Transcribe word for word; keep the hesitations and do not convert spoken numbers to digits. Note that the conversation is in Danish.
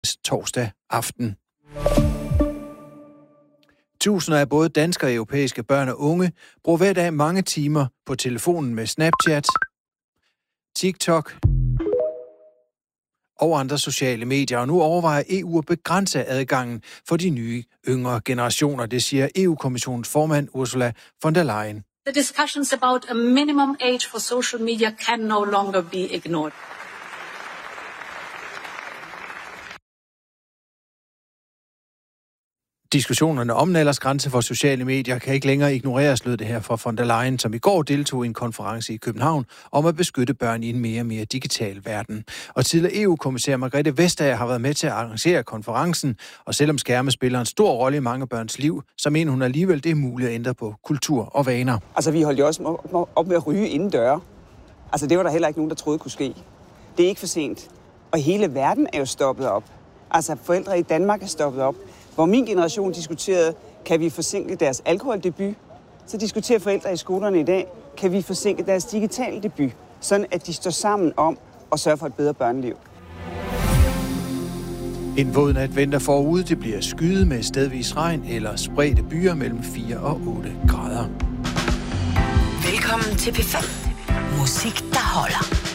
torsdag aften. Tusinder af både danske og europæiske børn og unge bruger hver dag mange timer på telefonen med Snapchat, TikTok og andre sociale medier, og nu overvejer E U at begrænse adgangen for de nye yngre generationer, det siger E U-kommissionens formand Ursula von der Leyen. The discussions about a minimum age for social media can no longer be ignored. Diskussionerne om en aldersgrænse for sociale medier kan ikke længere ignoreres, lød det her fra von der Leyen, som i går deltog i en konference i København om at beskytte børn i en mere og mere digital verden. Og tidligere E U-kommissær Margrethe Vestager har været med til at arrangere konferencen, og selvom skærme spiller en stor rolle i mange børns liv, så mener hun alligevel, det er muligt at ændre på kultur og vaner. Altså, vi holdt jo også op med at ryge indendøre. Altså, det var der heller ikke nogen, der troede kunne ske. Det er ikke for sent. Og hele verden er jo stoppet op. Altså, forældre i Danmark er stoppet op. Hvor min generation diskuterede, kan vi forsinke deres alkoholdebut, så diskuterer forældre i skolerne i dag, kan vi forsinke deres digitale debut, sådan at de står sammen om at sørge for et bedre børneliv. En våd nat venter forude. Det bliver skyet med stedvis regn eller spredte byer mellem fire og otte grader. Velkommen til P fem. Musik, der holder.